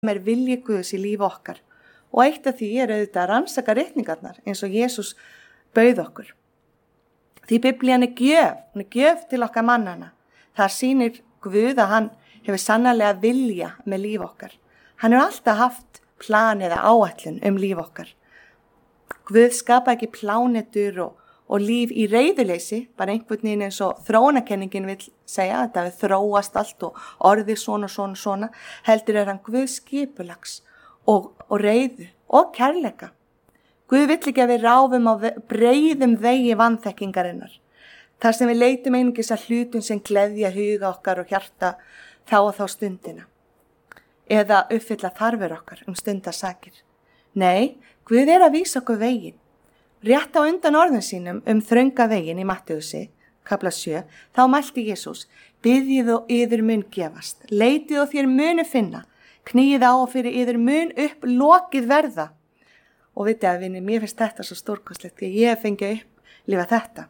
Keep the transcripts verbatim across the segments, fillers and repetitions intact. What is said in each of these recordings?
er vilji Guðs í lífi okkar. Og eitt af því er auðvitað að rannsaka ritningarnar eins og Jesús bauð okkur. Því Biblían er gjöf, hún er gjöf til okkar mannana. Það sýnir Guð að hann hefur sannarlega vilja með líf okkar. Hann hefur alltaf haft plan eða áætlun um líf okkar. Guð skapa ekki plánetur og, og líf í reiðuleysi, bara einhvern veginn eins og þróunarkenningin vil segja, þetta við þróast allt og orðið svona, svona, svona, heldur er hann Guð skipulags og, og reiðu og kærleika. Guð vill ekki að við ráfum á breiðum vegi vanþekkingarinnar. Þar sem við leitum einungis að hlutum sem gleðja huga okkar og hjarta þá og þá stundina. Eða uppfylla þarfir okkar um stundasakir. Nei, Guð er að vísa okkur veginn. Rétt á undan orðum sínum um þrönga veginn í Mattheusi, kapla sjö, þá mælti Jesús, biðjið og yður mun gefast, leitið og þér munu finna, knýið á og fyrir yður mun upp lokið verða. Og vitið að vinni, mér finnst þetta svo stórkostlegt, því ég hef fengið að upplifa þetta.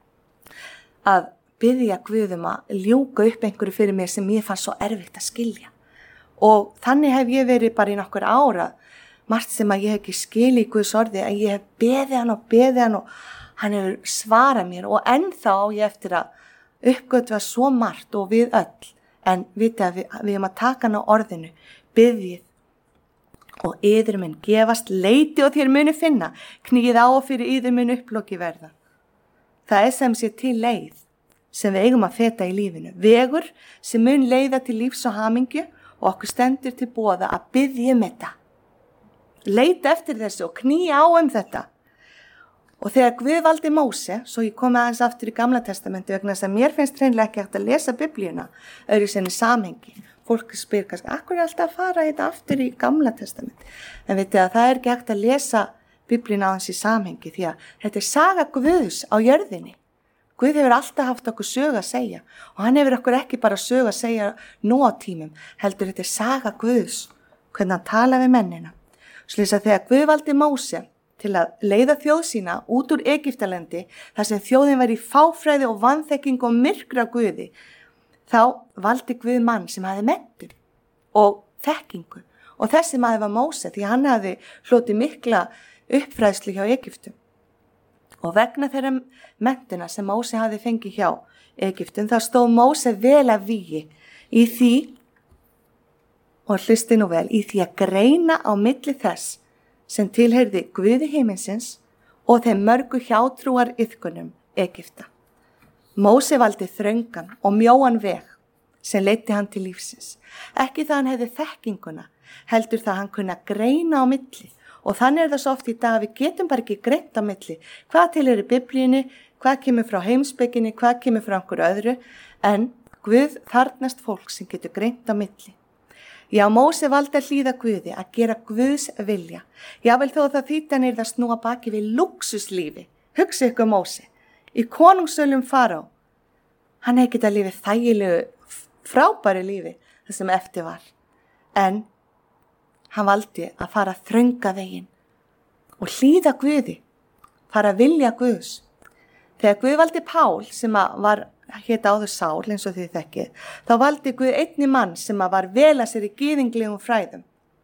Að biðja Guðum að ljúka upp einhverju fyrir mér sem ég fann svo erfitt að skilja. Og þannig hef ég verið bara í nokkur ára, margt sem að ég hef ekki skilið í Guðs orði, að ég hef beðið hann og beðið hann og hann hefur svarað mér og ennþá á ég eftir að uppgötva svo margt og við öll. En vitið að við, við erum að taka hann á orðinu, biðjið og yður mun gefast, leiti og þér munu finna, knýið á og fyrir yður mun upploki verða. Það er sem sé til leið sem við eigum að feta í lífinu, vegur sem mun leiða til lífs og hamingju og okkur stendur til boða að biðja um þetta. Leita eftir þessu og knýja á um þetta. Og þegar Guð valdi Móse, svo ég kom aðeins aftur í Gamla testamenti vegna þess að mér finnst hreinlega ekki hægt að lesa Biblíuna öðru sinni samhengi. Fólk spyr kannski, akkur er alltaf að fara þetta aftur í Gamla testamenti? En veitu að það er ekki hægt að lesa Biblíuna aðeins í samhengi því að þetta er saga Guðs á jörðinni. Guð hefur alltaf haft okkur sögu að segja og hann hefur okkur ekki bara sögu að segja nú á tímum, heldur þetta er saga Guðs, hvernig hann tala við mennina. Svo lýsa þegar Guð valdi Móse til að leiða þjóð sína út úr Egyptalendi þar sem þjóðin var í fáfræði og vanþekkingu og myrkra Guði, þá valdi Guð mann sem hafði menntun og þekkingu og þessi maður var Móse því hann hafði hlotið mikla uppfræðslu hjá Egyptum. Og vegna þeirra menntuna sem Móse hafði fengið hjá Egyptum þá stóð Móse vel að vígi í því, og hlusti nú vel, í því að greina á milli þess sem tilheyrði Guði himinsins og þeim mörgu hjátrúar iðkunum Egypta. Móse valdi þröngan og mjóan veg sem leiddi hann til lífsins. Ekki það hann hefði þekkinguna, heldur það hann kunna greina á milli. Og þannig er það svo oft í dag að við getum bara ekki greint á milli. Hvað tilheyrir Biblíunni, hvað kemur frá heimspekinni, hvað kemur frá einhverju öðru, en Guð þarfnast fólk sem getur greint á milli. Já, Móse valdi að hlýða Guði, að gera Guðs vilja. Jável þó það þýddi hann yrði að snúa baki við lúxuslífi. Hugsa ykkur Móse, í konungsölum Faró. Hann hefði getað lífið þægilegu, frábæru lífi, það sem eftir var. En hann valdi að fara þrönga veginn og hlýða Guði, fara að vilja Guðs. Þegar Guð valdi Pál sem var hétt áður Sál eins og þið þekkið, þá valdi Guð einni mann sem var vel að sér í gyðinglegum fræðum.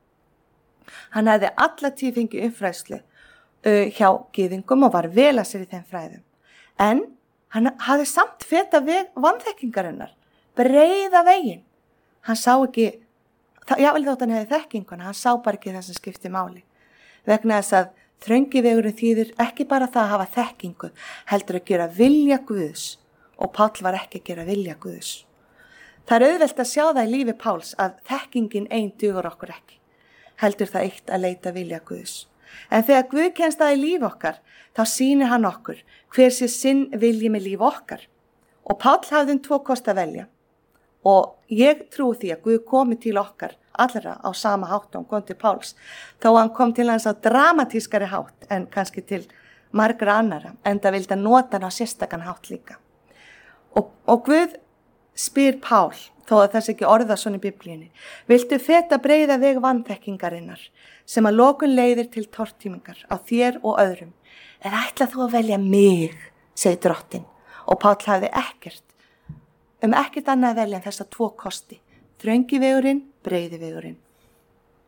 Hann hefði alla tíð fengið umfræðslu uh, hjá gyðingum og var vel að sér í þeim fræðum. En hann hafði samt feta veg vanþekkingarinnar, breiða veginn. Hann sá ekki, jável þótt hann hefði þekkinguna, hann sá bara ekki það sem skipti máli. Vegna þess að þröngi vegurinn þýðir ekki bara það að hafa þekkingu, heldur að gera vilja Guðs. Og Páll var ekki að gera vilja Guðs. Það er auðvelt að sjá það í lífi Páls að þekkingin ein dugur okkur ekki. Heldur það eitt að leita vilja Guðs. En þegar Guð kemst það í líf okkar, þá sýnir hann okkur hver sé sinn vilji með líf okkar. Og Páll hafði um tvo kost að velja. Og ég trúi því að Guð komi til okkar allra á sama hátt og hann kom til Páls. Þó hann kom til hans á dramatískari hátt en kannski til margra annara, en það vildi að nota hann á sérstakann hátt líka. Og, og Guð spyr Pál, þó að þess ekki orða svona í Biblíunni, viltu feta breiða veg vanþekkingarinnar sem að lokun leiðir til tortímingar á þér og öðrum, eða ætla þú að velja mig, segir drottinn. Og Pál hafði ekkert, um ekkert annað að velja en þessa tvo kosti, þröngi vegurinn, breiði vegurinn.